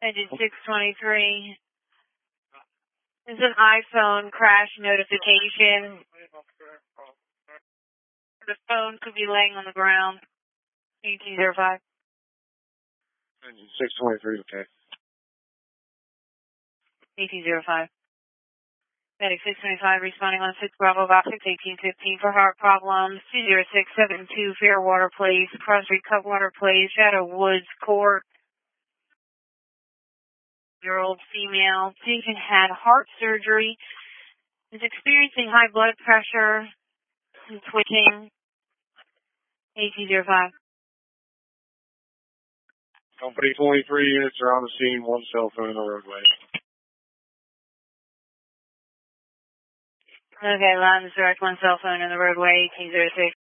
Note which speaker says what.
Speaker 1: Engine 623. This is an iPhone crash notification. The phone could be laying on the ground. 1805.
Speaker 2: Engine 623, okay.
Speaker 1: 1805. Medic 625 responding on 6 Bravo Boxing 1815 for heart problems. 20672 Fairwater Place, Cross Street Cutwater Place, Shadow Woods Court. Year-old female. Patient had heart surgery. Is experiencing high blood pressure and twitching. 1805.
Speaker 2: Company 23 units are on the scene, one cell phone in the roadway.
Speaker 1: Okay, line is direct, one cell phone in the roadway, 1806.